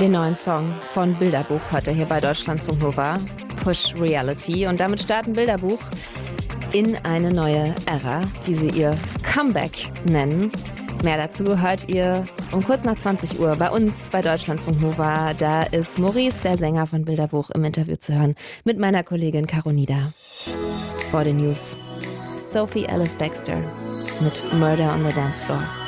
Den neuen Song von Bilderbuch heute hier bei Deutschlandfunk Nova, Push Reality. Und damit starten Bilderbuch in eine neue Ära, die sie ihr Comeback nennen. Mehr dazu hört ihr um kurz nach 20 Uhr bei uns bei Deutschlandfunk Nova. Da ist Maurice, der Sänger von Bilderbuch, im Interview zu hören mit meiner Kollegin Caro Nieder. Vor den News Sophie Ellis-Bextor mit Murder on the Dance Floor.